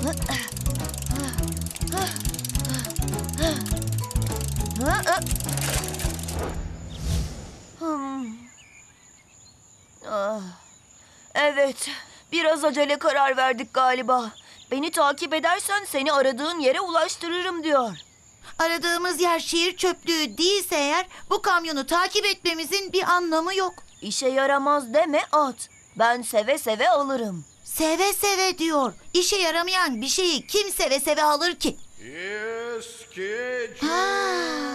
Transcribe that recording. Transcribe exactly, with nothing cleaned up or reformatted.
Hmm. Ah. Evet, biraz acele karar verdik galiba. Beni takip edersen seni aradığın yere ulaştırırım diyor. Aradığımız yer şehir çöplüğü değilse eğer bu kamyonu takip etmemizin bir anlamı yok. İşe yaramaz deme at. Ben seve seve alırım. Seve seve diyor. İşe yaramayan bir şeyi kim seve seve alır ki? Eskici. Ha.